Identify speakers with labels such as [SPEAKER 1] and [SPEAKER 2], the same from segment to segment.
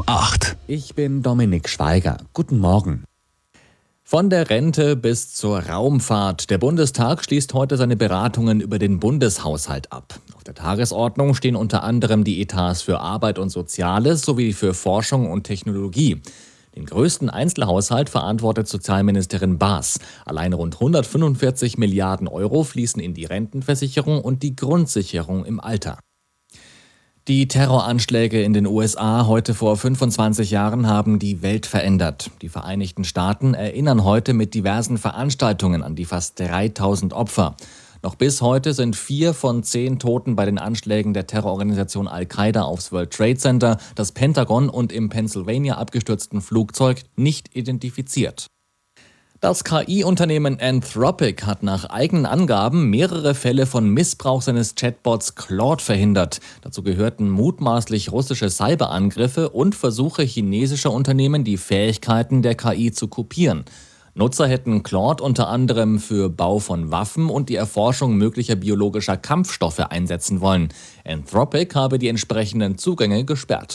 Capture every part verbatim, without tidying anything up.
[SPEAKER 1] acht.
[SPEAKER 2] Ich bin Dominik Schweiger. Guten Morgen. Von der Rente bis zur Raumfahrt. Der Bundestag schließt heute seine Beratungen über den Bundeshaushalt ab. Auf der Tagesordnung stehen unter anderem die Etats für Arbeit und Soziales sowie für Forschung und Technologie. Den größten Einzelhaushalt verantwortet Sozialministerin Baas. Allein rund hundertfünfundvierzig Milliarden Euro fließen in die Rentenversicherung und die Grundsicherung im Alter. Die Terroranschläge in den U S A heute vor fünfundzwanzig Jahren haben die Welt verändert. Die Vereinigten Staaten erinnern heute mit diversen Veranstaltungen an die fast dreitausend Opfer. Noch bis heute sind vier von zehn Toten bei den Anschlägen der Terrororganisation Al-Qaida aufs World Trade Center, das Pentagon und im Pennsylvania abgestürzten Flugzeug nicht identifiziert. Das K I-Unternehmen Anthropic hat nach eigenen Angaben mehrere Fälle von Missbrauch seines Chatbots Claude verhindert. Dazu gehörten mutmaßlich russische Cyberangriffe und Versuche chinesischer Unternehmen, die Fähigkeiten der K I zu kopieren. Nutzer hätten Claude unter anderem für Bau von Waffen und die Erforschung möglicher biologischer Kampfstoffe einsetzen wollen. Anthropic habe die entsprechenden Zugänge gesperrt.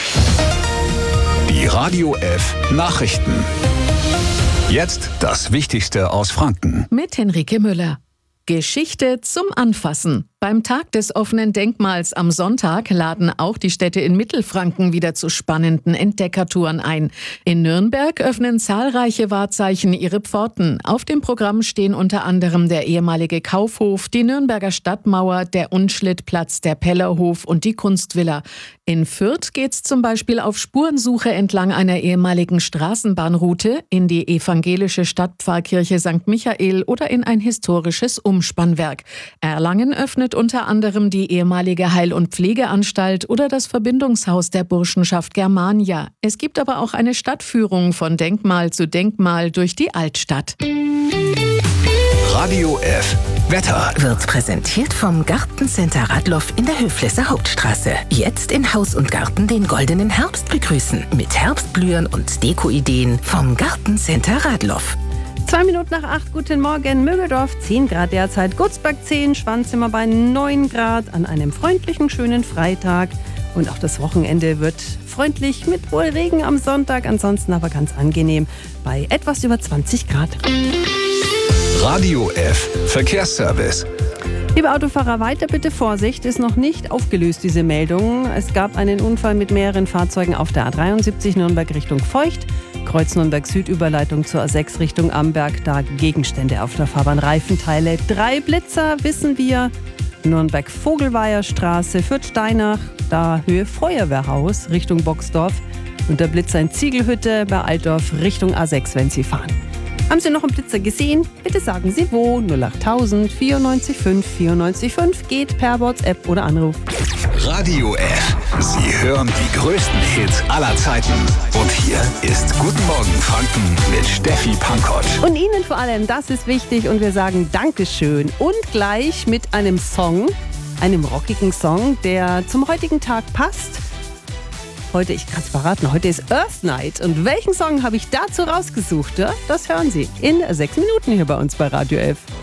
[SPEAKER 1] Die Radio F Nachrichten. Jetzt das Wichtigste aus Franken.
[SPEAKER 3] Mit Henrike Müller. Geschichte zum Anfassen. Beim Tag des offenen Denkmals am Sonntag laden auch die Städte in Mittelfranken wieder zu spannenden Entdeckertouren ein. In Nürnberg öffnen zahlreiche Wahrzeichen ihre Pforten. Auf dem Programm stehen unter anderem der ehemalige Kaufhof, die Nürnberger Stadtmauer, der Unschlittplatz, der Pellerhof und die Kunstvilla. In Fürth geht's zum Beispiel auf Spurensuche entlang einer ehemaligen Straßenbahnroute, in die evangelische Stadtpfarrkirche Sankt Michael oder in ein historisches Umspannwerk. Erlangen öffnet unter anderem die ehemalige Heil- und Pflegeanstalt oder das Verbindungshaus der Burschenschaft Germania. Es gibt aber auch eine Stadtführung von Denkmal zu Denkmal durch die Altstadt.
[SPEAKER 1] Radio F Wetter
[SPEAKER 4] wird präsentiert vom Gartencenter Radloff in der Höflesser Hauptstraße. Jetzt in Haus und Garten den goldenen Herbst begrüßen. Mit Herbstblühen und Deko-Ideen vom Gartencenter Radloff.
[SPEAKER 5] Zwei Minuten nach acht, guten Morgen. Mögeldorf zehn Grad derzeit, Gutzberg zehn, Schwanzimmer bei neun Grad an einem freundlichen, schönen Freitag. Und auch das Wochenende wird freundlich mit wohl Regen am Sonntag, ansonsten aber ganz angenehm bei etwas über zwanzig Grad.
[SPEAKER 1] Radio F Verkehrsservice.
[SPEAKER 5] Liebe Autofahrer, weiter bitte Vorsicht, ist noch nicht aufgelöst, diese Meldung. Es gab einen Unfall mit mehreren Fahrzeugen auf der A dreiundsiebzig Nürnberg Richtung Feucht. Kreuz Nürnberg Süd, Überleitung zur A sechs Richtung Amberg, da Gegenstände auf der Fahrbahn, Reifenteile. Drei Blitzer, wissen wir. Nürnberg Vogelweierstraße, Fürth Steinach, da Höhe Feuerwehrhaus Richtung Boxdorf. Und der Blitzer in Ziegelhütte bei Altdorf Richtung A sechs, wenn Sie fahren. Haben Sie noch einen Blitzer gesehen? Bitte sagen Sie wo. null achttausend vierundneunzig fünf vierundneunzig fünf geht per WhatsApp oder Anruf.
[SPEAKER 1] Radio F. Sie hören die größten Hits aller Zeiten. Und hier ist Guten Morgen Franken mit Steffi Pankott.
[SPEAKER 5] Und Ihnen vor allem, das ist wichtig. Und wir sagen Dankeschön. Und gleich mit einem Song, einem rockigen Song, der zum heutigen Tag passt. Heute, ich kann es verraten, heute ist Earth Night. Und welchen Song habe ich dazu rausgesucht? Ja? Das hören Sie in sechs Minuten hier bei uns bei Radio F.